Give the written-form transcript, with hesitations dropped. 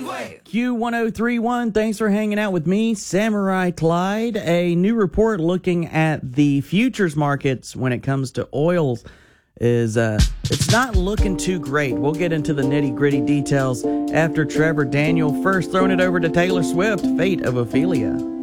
Q1031, thanks for hanging out with me, Samurai Clyde. A new report looking at the futures markets when it comes to oils is it's not looking too great. We'll get into the nitty-gritty details after Trevor Daniel. First, throwing it over to Taylor Swift, Fate of Ophelia.